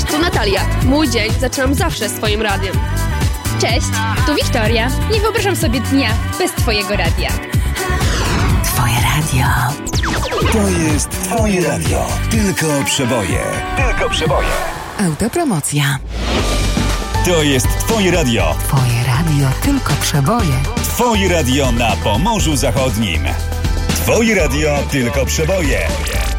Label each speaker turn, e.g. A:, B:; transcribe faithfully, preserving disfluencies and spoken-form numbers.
A: tu Natalia. Mój dzień zaczynam zawsze swoim radiem.
B: Cześć, tu Wiktoria. Nie wyobrażam sobie dnia bez twojego radia.
C: Twoje radio.
D: To jest Twoje radio. Tylko przeboje. Tylko przeboje.
C: Autopromocja.
D: To jest Twoje radio.
C: Twoje radio, tylko przeboje.
D: Twoje radio na Pomorzu Zachodnim. Twoje radio, tylko przeboje.